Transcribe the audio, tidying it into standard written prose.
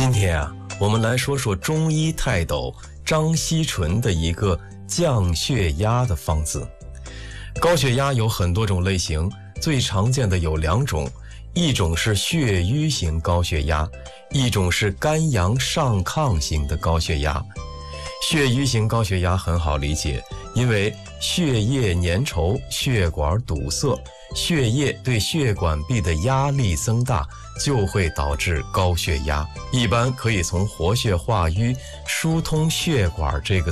今天啊，我们来说说中医泰斗张锡纯的一个降血压的方子。高血压有很多种类型，最常见的有两种，一种是血瘀型高血压，一种是肝阳上亢型的高血压。血瘀型高血压很好理解，因为血液粘稠，血管堵塞，血液对血管壁的压力增大，就会导致高血压。一般可以从活血化瘀、疏通血管这个